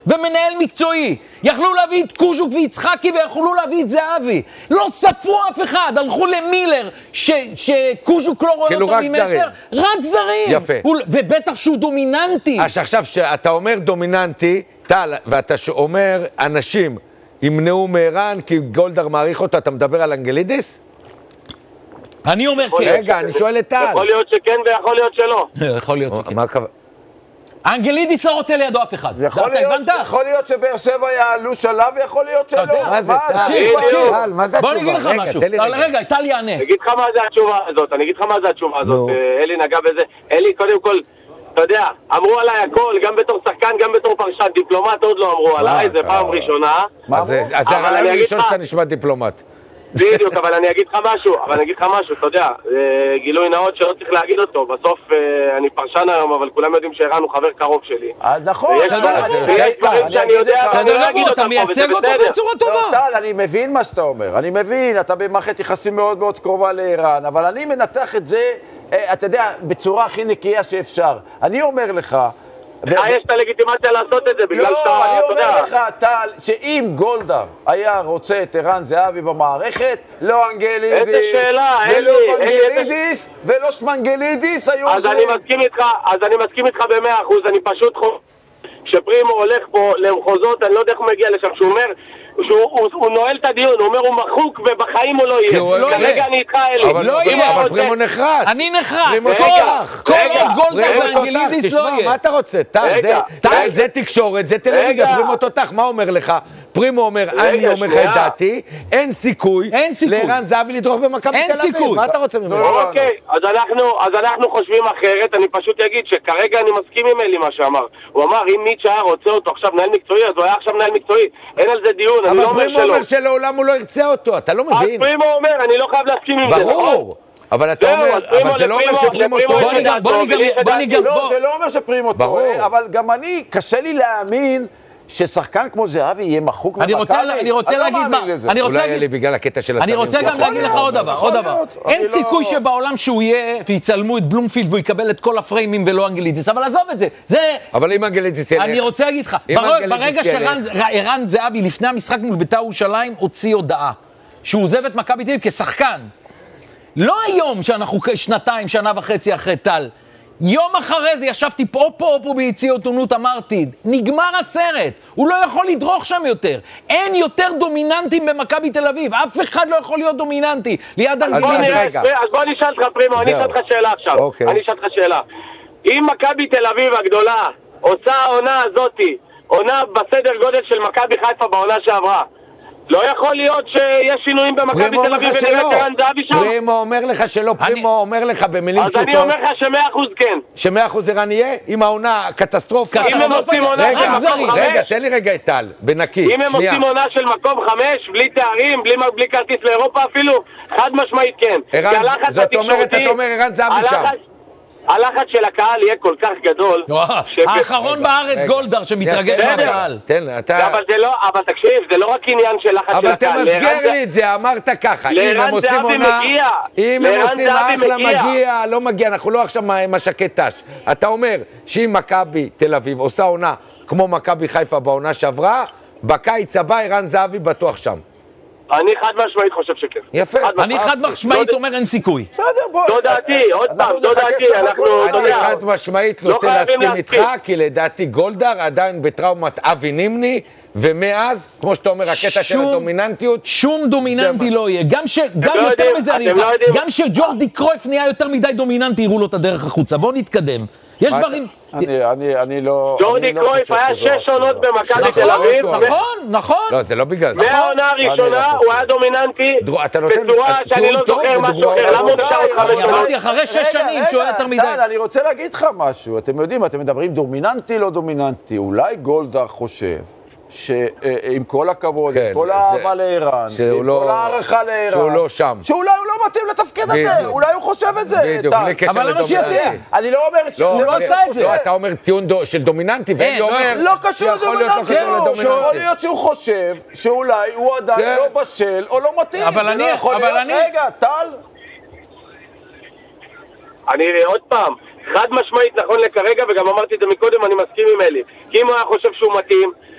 ומנהל מקצועי. יכלו להביא את קוז'וק ויצחקי ויכולו להביא את זהבי. לא ספרו אף אחד, הלכו למילר שקוז'וק לא רואה אותו ממטר. רק זרים. יפה. ובטח שהוא דומיננטי. עכשיו שאתה אומר דומיננטי, טל, ואתה אומר אנשים ימנעו מערן כי גולדהר מעריך אותו, אתה מדבר על אנגלידיס? אני אומר כן. רגע, אני שואל את טל. יכול להיות שכן ויכול להיות שלא. יכול להיות שכן. מה הכוונה? אנגלידיס לא רוצה לידו אף אחד. יכול להיות שבאר שבע יעלו שלב ויכול להיות שלא. מה זה? טל, מה זה התשובה? בוא נגיד לך משהו. רגע, טל יענה. אני אגיד לך מה זה התשובה הזאת. אלי נגע בזה. אלי, קודם כל, אתה יודע, אמרו עליי הכל, גם בתור שחקן, גם בתור פרשן. דיפלומט עוד לא אמרו עליי, זה פעם ראשונה. אז זה הרעיון הראשון שאתה נשמע דיפלומט. בדיוק, אבל אני אגיד לך משהו, אתה יודע, גילוי נאות שלא צריך להגיד אותו, בסוף אני פרשן היום, אבל כולם יודעים שערן הוא חבר קרוב שלי. נכון. ויש דברים שאני יודע, בסדר גמור, אתה מייצג אותו בצורה טובה. טל, אני מבין מה שאתה אומר, אני מבין, אתה במערכת יחסים מאוד מאוד קרובה לערן, אבל אני מנתח את זה, אתה יודע, בצורה הכי נקייה שאפשר. אני אומר לך, יש את הלגיטימציה לעשות את זה, בגלל שאתה, לא, אני אומר לך, טל, שאם גולדהר היה רוצה את ערן זהבי במערכת, לא אנגלידיס, ולא מנגלידיס, ולא שמנגלידיס, היו אז אני מסכים איתך ב100%, אני פשוט שפרימו הולך פה למחוזות, אני לא יודע איך הוא מגיע לשם, שהוא אומר, שהוא נועל את הדיון, הוא אומר הוא מחוק ובחיים הוא לא יהיה. רגע אני איתך אלי. אבל פרימו נחרץ. אני נחרץ. כל עוד גולדהר ואנגלידיס לא יהיה. מה אתה רוצה? טל, זה תקשורת, זה טלוויזיה, פרימו תותח, מה אומר לך? פרימו אומר, אני אומר לך את דעתי, אין סיכוי לערן זהבי לדרוך במכבי תל אביב. מה אתה רוצה ממנו? אוקיי, אז אנחנו חושבים אחרת, אני פשוט אגיד שכרגע אני מסכים עם אלי מה שאמר. הוא אמר, אם מיץ' היה רוצה אותו עכשיו מנהל מקצועי, אז הוא היה עכשיו מנהל מקצועי. אין על זה דיון, אני לא אומר שלא. אבל פרימו אומר שלעולם הוא לא ירצה אותו, אתה לא מבין. אז פרימו אומר, אני לא חייב להסכים עם זה. ברור. אבל אתה אומר, אבל זה לא אומר שפרימו טועה. לא, זה לא אומר שפרימו טועה, אבל גם אני, קשה לי להאמין ששחקן כמו זהבי יהיה מחוק במכבי. אני רוצה להגיד מה, אולי יהיה לי בגלל הקטע של אני רוצה גם להגיד לך עוד דבר. אין סיכוי שבעולם שהוא יהיה ויצלמו את בלומפילד והוא יקבל את כל הפריימים ולא אנגלידיס, אבל עזוב את זה. אבל אם אנגלידיס ילך... אני רוצה להגיד לך, ברגע שערן זהבי לפני המשחק מול בית"ר ירושלים הוציא הודעה שהוא עוזב את מכבי תל אביב כשחקן. לא היום שאנחנו שנתיים, שנה וחצי אחרי טל. יום אחרי זה ישבתי פה ביציע עיתונות, אמרתי, נגמר הסרט, הוא לא יכול לדרוך שם יותר. אין יותר דומיננטים במכבי תל אביב, אף אחד לא יכול להיות דומיננטי ליד אנגלידיס. אז בוא נשאל אותך פרימו, אני אשאל אותך שאלה עכשיו. אני אשאל אותך שאלה. אם מכבי תל אביב הגדולה עושה העונה הזאתי, עונה בסדר גודל של מכבי חיפה בעונה שעברה, לא יכול להיות שיש שינויים במכבי תל אביב ונראה ערן זהבי שם? פרימו אומר לך שלא, פרימו אומר לך במילים פשוטות. אז אני אומר לך ש100% כן. ש100% ערן יהיה? עם העונה קטסטרופה? אם הם עושים עונה של מקום 5? רגע, תן לי רגע את טל, בנקי. אם הם עושים עונה של מקום 5, בלי תארים, בלי כרטיס לאירופה אפילו, חד משמעית כן. זאת אומרת, אתה אומר ערן זהבי שם. הלחץ של הקהל יהיה כל כך גדול. האחרון בארץ גולדהר שמתרגש מהקהל. אבל תקשיב, זה לא רק עניין של לחץ של הקהל. אבל תמסגר לי את זה, אמרת ככה. אם הם עושים עונה, אם הם עושים אחלה מגיע, לא מגיע, אנחנו לא עכשיו משקי תש. אתה אומר שאם מכבי תל אביב עושה עונה כמו מכבי חיפה בעונה שעברה, בקיץ הבא ערן זהבי בטוח שם. אני חד משמעית חושב שכן. יפה. אני חד משמעית אומר אין סיכוי. זו דעתי, עוד פעם, זו דעתי. אני חד משמעית נוטה להסכים איתך, כי לדעתי גולדהר עדיין בטראומת אבי נימני, ומאז, כמו שאתה אומר, הקטע של הדומיננטיות... שום דומיננטי לא יהיה. גם יותר מזה, גם שג'ורדי קרויף נהיה יותר מדי דומיננטי, יראו לו את הדרך החוצה. בואו נתקדם. יש דברים... אני לא... ג'ורדי קרויף היה 6 עונות במכבי תל אביב. נכון. לא, זה לא בגלל זה. מהעונה הראשונה הוא היה דומיננטי בצורה שאני לא זוכר משהו אחר. למה הוא נשאר עוד 5 שנים? אמרתי אחרי 6 שנים שהוא היה יותר מדי. אני רוצה להגיד לך משהו. אתם יודעים, אתם מדברים דומיננטי, לא דומיננטי. אולי גולדהר חושב שעם כל הכבוד, עם כל האהבה לערן, עם כל הערכה לערן, שהוא לא שם. שאולי הוא לא מתאים לתפקיד הזה, אולי הוא חושב את זה. אבל למה שיתאים? אני לא אומר הוא לא עשה את זה. לא, אתה אומר טיעון של דומיננטי, ואני אומר... לא קשור לדומיננטי, יכול להיות שהוא חושב שאולי הוא עדיין לא בשל או לא מתאים. אבל אני... רגע, טל? אני עוד פעם, חד משמעית נכון לכרגע, וגם אמרתי את זה מקודם, אני מסכים עם אלי. כי אם הוא היה חושב שהוא מתאים,